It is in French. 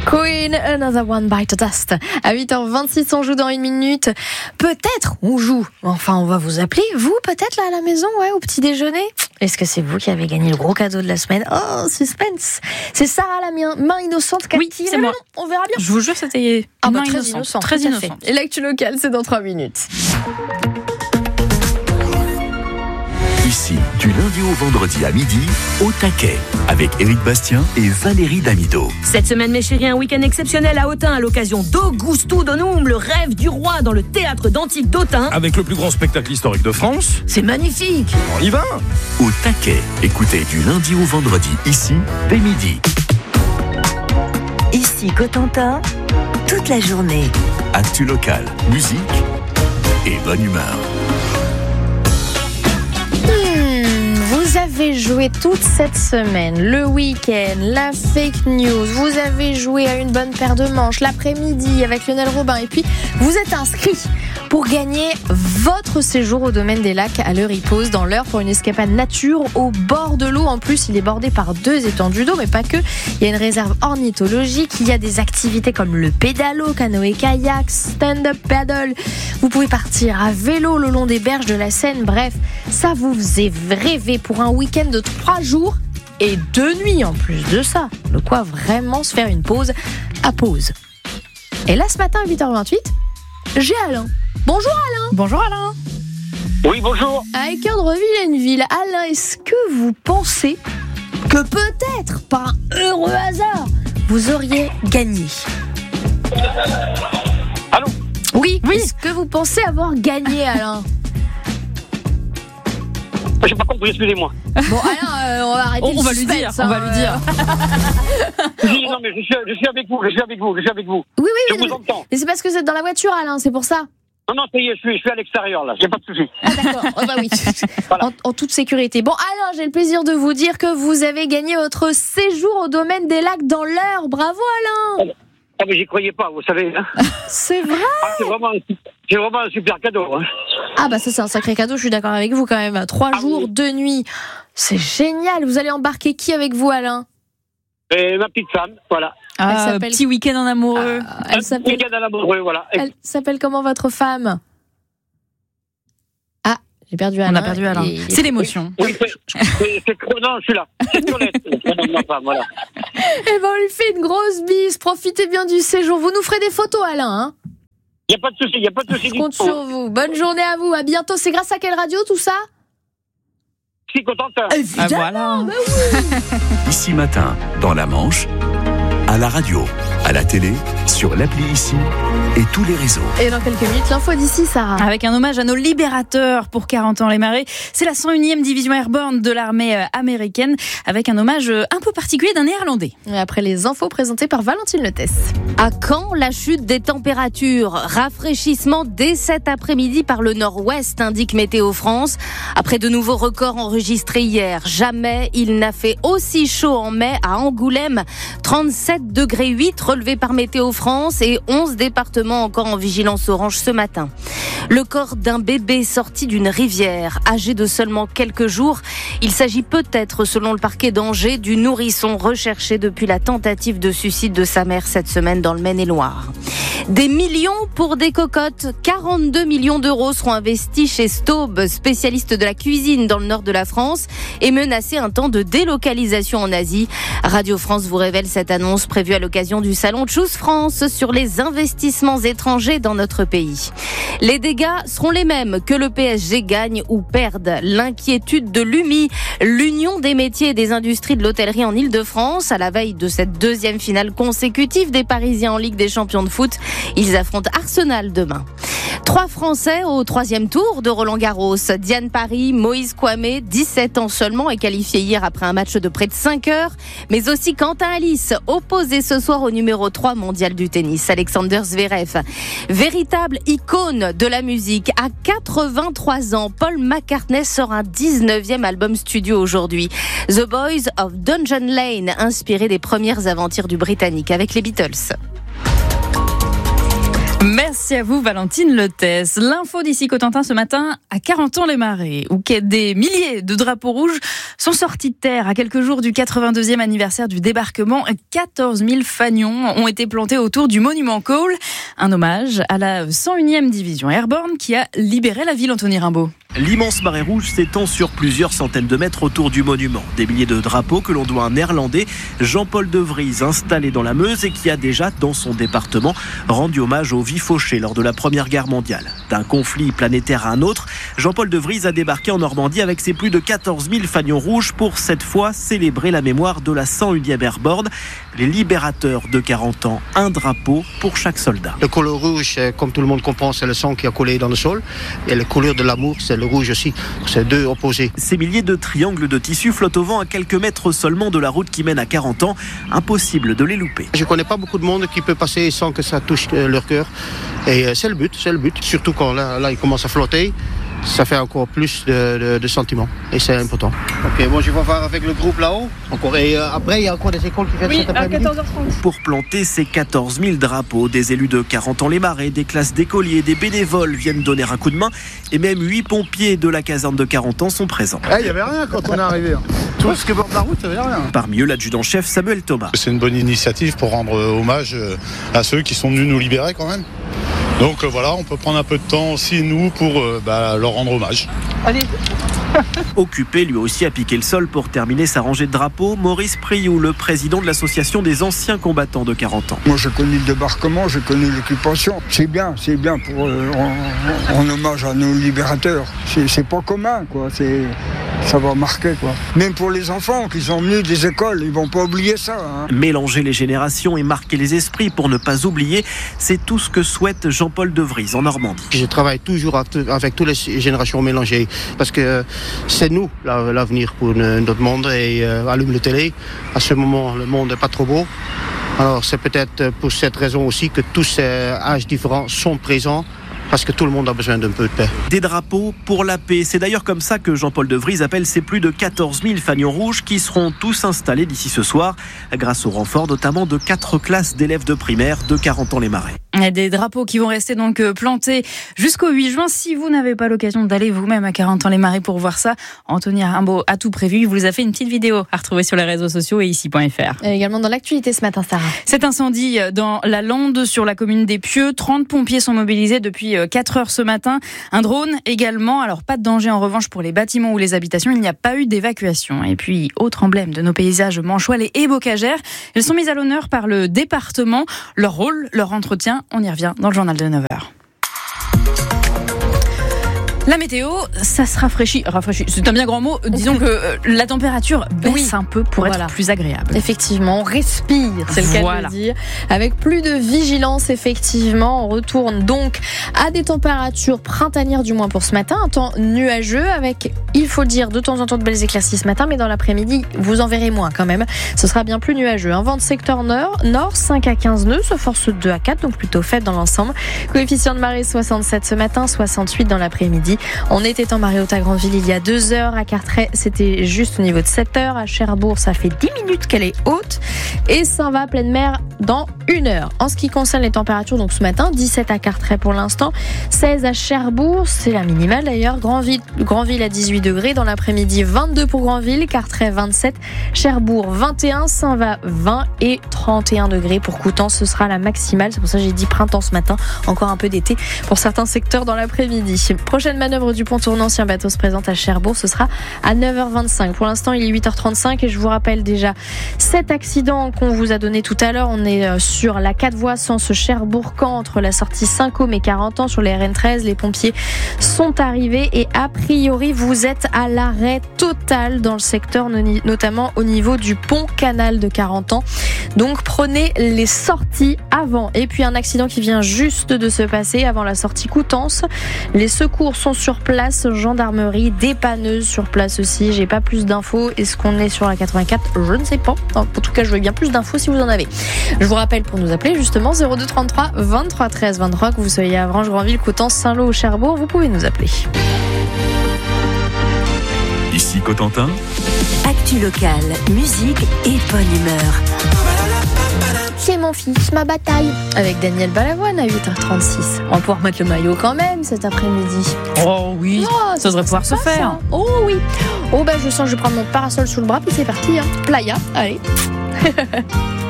Queen, Another One Bite of Dust. À 8h26, on joue dans une minute. Peut-être on joue. Enfin, on va vous appeler. Vous, peut-être là à la maison, au petit déjeuner. Est-ce que c'est vous qui avez gagné le gros cadeau de la semaine? Oh, suspense. C'est Sarah, la main innocente. Oui, c'est moi. On verra bien. Je vous jure, c'était très innocent. Très innocent. Et l'actu locale, c'est dans 3 minutes. Ici, du lundi au vendredi à midi, au taquet, avec Éric Bastien et Valérie Damido. Cette semaine, mes chéris, un week-end exceptionnel à Autun à l'occasion d'Augusto Donum, le rêve du roi dans le théâtre d'Antique d'Autun. Avec le plus grand spectacle historique de France. C'est magnifique. On y va. Au taquet, écoutez du lundi au vendredi, ici, dès midi. Ici, Cotentin, toute la journée. Actu local, musique et bonne humeur. Vous avez joué toute cette semaine, le week-end, la fake news, vous avez joué à une bonne paire de manches l'après-midi avec Lionel Robin et puis vous êtes inscrit pour gagner votre séjour au domaine des lacs à l'heure y pose dans l'heure pour une escapade nature au bord de l'eau. En plus, il est bordé par 2 étendues d'eau, mais pas que. Il y a une réserve ornithologique, il y a des activités comme le pédalo, canoë-kayak, stand-up paddle. Vous pouvez partir à vélo le long des berges de la Seine. Bref, ça vous faisait rêver pour un week-end de 3 jours et 2 nuits en plus de ça. De quoi vraiment se faire une pause à pause. Et là, ce matin à 8h28, j'ai Alain. Bonjour Alain. Bonjour Alain. Oui, bonjour. À Équerre de Villaineville. Alain, est-ce que vous pensez que peut-être, par un heureux hasard, vous auriez gagné? Allô? Oui. Est-ce que vous pensez avoir gagné, Alain? J'ai pas compris, excusez-moi. Bon, Alain, on va arrêter on va lui dire. hein. On va lui dire. Non, mais je suis avec vous. Oui, Je vous entends. mais c'est parce que vous êtes dans la voiture, Alain, c'est pour ça. Non, ça y est, je suis à l'extérieur, là. J'ai pas de soucis. Ah d'accord, oh, bah oui. Voilà. En toute sécurité. Bon, Alain, j'ai le plaisir de vous dire que vous avez gagné votre séjour au domaine des lacs dans l'Eure. Bravo, Alain. Ah, mais j'y croyais pas, vous savez. Hein. C'est vrai. Ah, c'est vraiment un super cadeau. Hein. Ah bah ça, c'est un sacré cadeau, je suis d'accord avec vous quand même. 3 jours, oui. 2 nuits. C'est génial. Vous allez embarquer qui avec vous, Alain? Et ma petite femme, voilà. Elle s'appelle- Petit week-end en amoureux. Elle s'appelle... Week-end à l'amoureux, voilà. Elle s'appelle comment votre femme? Ah, j'ai perdu Alain. On a perdu Alain. C'est l'émotion. Oui, non, je suis là. C'est Colette, le prénom de ma femme, voilà. Eh ben, on lui fait une grosse bise. Profitez bien du séjour. Vous nous ferez des photos, Alain, hein? Il n'y a pas de souci. Je compte sur vous. Bonne journée à vous. À bientôt. C'est grâce à quelle radio, tout ça? Je suis contente. Ah voilà. Ici matin, dans la Manche, à la radio, à la télé, sur l'appli Ici et tous les réseaux. Et dans quelques minutes, l'info d'ici, Sarah. Avec un hommage à nos libérateurs pour 40 ans les Marais. C'est la 101e division airborne de l'armée américaine, avec un hommage un peu particulier d'un Néerlandais. Et après les infos présentées par Valentine Letès. À Caen, la chute des températures. Rafraîchissement dès cet après-midi par le nord-ouest, indique Météo France. Après de nouveaux records enregistrés hier, jamais il n'a fait aussi chaud en mai à Angoulême. 37,8 degrés relevés par Météo France et 11 départements encore en vigilance orange ce matin. Le corps d'un bébé sorti d'une rivière, âgé de seulement quelques jours. Il s'agit peut-être, selon le parquet d'Angers, du nourrisson recherché depuis la tentative de suicide de sa mère cette semaine dans le Maine-et-Loire. Des millions pour des cocottes. 42 millions d'euros seront investis chez Staub, spécialiste de la cuisine dans le nord de la France, et menacé un temps de délocalisation en Asie. Radio France vous révèle cette annonce prévue à l'occasion du salon Choose France sur les investissements étrangers dans notre pays. Les dégâts seront les mêmes que le PSG gagne ou perde. L'inquiétude de l'UMI, l'Union des métiers et des industries de l'hôtellerie en Ile-de-France, à la veille de cette 2e finale consécutive des Parisiens en Ligue des champions de foot. Ils affrontent Arsenal demain. 3 Français au 3e tour de Roland-Garros. Diane Paris, Moïse Kouamé, 17 ans seulement, est qualifié hier après un match de près de 5 heures. Mais aussi Quentin Alice, opposé ce soir au numéro 3 mondial du tennis, Alexander Zverev. Véritable icône de la musique. À 83 ans, Paul McCartney sort un 19e album studio aujourd'hui. The Boys of Dungeon Lane, inspiré des premières aventures du Britannique avec les Beatles. Merci à vous, Valentine Lethès. L'info d'ici Cotentin ce matin à Carentan-les-Marais, où des milliers de drapeaux rouges sont sortis de terre à quelques jours du 82e anniversaire du débarquement. 14 000 fanions ont été plantés autour du monument Cole, un hommage à la 101e division airborne qui a libéré la ville, Anthony Rimbaud. L'immense marée rouge s'étend sur plusieurs centaines de mètres autour du monument. Des milliers de drapeaux que l'on doit à un Néerlandais, Jean-Paul de Vries, installé dans la Meuse et qui a déjà, dans son département, rendu hommage aux vies fauchées lors de la Première Guerre mondiale. D'un conflit planétaire à un autre, Jean-Paul de Vries a débarqué en Normandie avec ses plus de 14 000 fanions rouges pour cette fois célébrer la mémoire de la 101e airborne, les libérateurs de 40 ans, un drapeau pour chaque soldat. Le col rouge, comme tout le monde comprend, c'est le sang qui a collé dans le sol. Et la couleur de l'amour, c'est le rouge aussi. C'est deux opposés. Ces milliers de triangles de tissu flottent au vent à quelques mètres seulement de la route qui mène à 40 ans. Impossible de les louper. Je ne connais pas beaucoup de monde qui peut passer sans que ça touche leur cœur. Et c'est le but. Surtout quand là il commence à flotter. Ça fait encore plus de sentiments et c'est important. Ok, bon, je vais voir avec le groupe là-haut. Et après, il y a encore des écoles qui viennent cet après-midi. À 14h30. Pour planter ces 14 000 drapeaux, des élus de Carentan-les-Marais, des classes d'écoliers, des bénévoles viennent donner un coup de main et même 8 pompiers de la caserne de 40 ans sont présents. Il n'y avait rien quand on est arrivé. Tout ce que bord de la route, il n'y avait rien. Parmi eux, l'adjudant-chef Samuel Thomas. C'est une bonne initiative pour rendre hommage à ceux qui sont venus nous libérer quand même. Donc voilà, on peut prendre un peu de temps aussi, nous, pour leur rendre hommage. Allez. Occupé lui aussi à piquer le sol pour terminer sa rangée de drapeaux, Maurice Priou, le président de l'association des anciens combattants de 40 ans. Moi j'ai connu le débarquement, j'ai connu l'occupation. C'est bien pour en hommage à nos libérateurs. C'est pas commun, quoi. Ça va marquer, quoi. Même pour les enfants qui sont venus des écoles, ils vont pas oublier ça. Mélanger les générations et marquer les esprits pour ne pas oublier, c'est tout ce que souhaite Jean-Paul de Vries en Normandie. Je travaille toujours avec toutes les générations mélangées parce que c'est nous l'avenir pour notre monde et allume la télé. À ce moment, le monde n'est pas trop beau. Alors c'est peut-être pour cette raison aussi que tous ces âges différents sont présents. Parce que tout le monde a besoin d'un peu de paix. Des drapeaux pour la paix. C'est d'ailleurs comme ça que Jean-Paul de Vries appelle ces plus de 14 000 fanions rouges qui seront tous installés d'ici ce soir, grâce au renfort notamment de 4 classes d'élèves de primaire de Carentan-les-Marais. Des drapeaux qui vont rester donc plantés jusqu'au 8 juin. Si vous n'avez pas l'occasion d'aller vous-même à Carentan-les-Marais pour voir ça, Anthony Rimbaud a tout prévu. Il vous a fait une petite vidéo à retrouver sur les réseaux sociaux et ici.fr. Et également dans l'actualité ce matin, Sarah. Cet incendie dans la Lande sur la commune des Pieux. 30 pompiers sont mobilisés depuis 4 heures ce matin. Un drone également. Alors pas de danger en revanche pour les bâtiments ou les habitations. Il n'y a pas eu d'évacuation. Et puis autre emblème de nos paysages manchois, les haies bocagères. Elles sont mises à l'honneur par le département. Leur rôle, leur entretien, on y revient dans le journal de 9h. La météo, ça se rafraîchit, c'est un bien grand mot. Disons que la température baisse un peu pour être plus agréable. Effectivement, on respire, c'est le cas de le dire. Avec plus de vigilance, effectivement, on retourne donc à des températures printanières, du moins pour ce matin. Un temps nuageux avec, il faut le dire, de temps en temps de belles éclaircies ce matin, mais dans l'après-midi, vous en verrez moins quand même. Ce sera bien plus nuageux. Un vent de secteur nord, 5 à 15 nœuds, se force 2 à 4, donc plutôt faible dans l'ensemble. Coefficient de marée 67 ce matin, 68 dans l'après-midi. On était en marée haute à Granville il y a 2 heures. À Carteret, c'était juste au niveau de 7 heures. À Cherbourg, ça fait 10 minutes qu'elle est haute. Et ça va pleine mer dans 1 heure. En ce qui concerne les températures, donc ce matin, 17 à Carteret pour l'instant, 16 à Cherbourg, c'est la minimale d'ailleurs. Granville à 18 degrés. Dans l'après-midi, 22 pour Granville. Carteret, 27. Cherbourg, 21. Saint-Va, 20. Et 31 degrés pour Coutances. Ce sera la maximale. C'est pour ça que j'ai dit printemps ce matin. Encore un peu d'été pour certains secteurs dans l'après-midi. Prochaine manœuvre du pont tournant, si un bateau se présente à Cherbourg, ce sera à 9h25. Pour l'instant, il est 8h35 et je vous rappelle déjà cet accident qu'on vous a donné tout à l'heure. On est sur la 4 voies sens Cherbourg-Caen entre la sortie Saint-Côme et 40 ans sur les RN13. Les pompiers sont arrivés et a priori, vous êtes à l'arrêt total dans le secteur, notamment au niveau du pont canal de 40 ans. Donc prenez les sorties avant. Et puis un accident qui vient juste de se passer avant la sortie Coutances. Les secours sont sur place, gendarmerie, dépanneuse sur place aussi. J'ai pas plus d'infos. Est-ce qu'on est sur la 84 ? Je ne sais pas. En tout cas, je veux bien plus d'infos si vous en avez. Je vous rappelle pour nous appeler justement 02 33 23 13 23, que vous soyez à Avranches, Granville, Coutances, Saint-Lô ou Cherbourg, vous pouvez nous appeler. Ici Cotentin. Actu locale, musique et bonne humeur. Clément mon fils, ma bataille. Avec Daniel Balavoine à 8h36. On va pouvoir mettre le maillot quand même cet après-midi. Oh oui, ça devrait pouvoir se faire. Ça. Oh oui. Oh ben je sens que je vais prendre mon parasol sous le bras puis c'est parti. Playa, allez.